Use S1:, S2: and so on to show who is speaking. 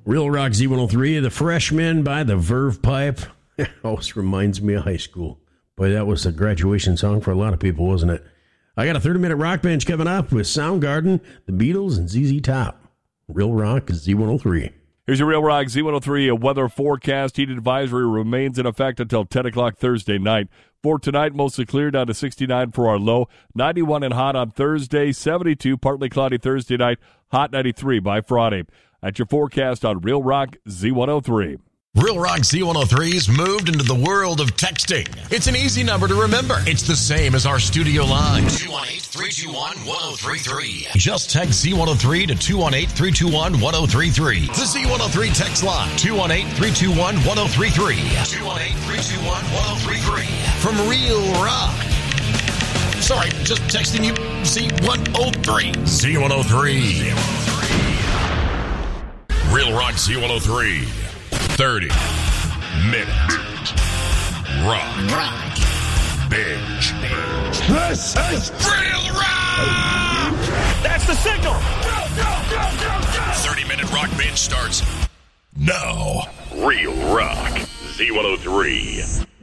S1: Real Rock Z103, The Freshman by the Verve Pipe. Always reminds me of high school. Boy, that was a graduation song for a lot of people, wasn't it? I got a 30-minute rock bench coming up with Soundgarden, the Beatles, and ZZ Top. Real Rock Z103.
S2: Here's your Real Rock Z103, a weather forecast. Heat advisory remains in effect until 10 o'clock Thursday night. For tonight, mostly clear, down to 69 for our low. 91 and hot on Thursday, 72, partly cloudy Thursday night, hot 93 by Friday. That's your forecast on Real Rock Z103.
S3: Real Rock Z103's moved into the world of texting. It's an easy number to remember. It's the same as our studio line. 218-321-1033. Just text Z103 to 218-321-1033. The Z103 text line. 218-321-1033. 218-321-1033. From Real Rock. Sorry, just texting you Z103. Z103. Real Rock Z103. 30-minute rock binge. This is Real Rock!
S4: That's the signal!
S3: Go, go, go, go, go! 30-minute rock binge starts now.
S5: Real Rock Z103.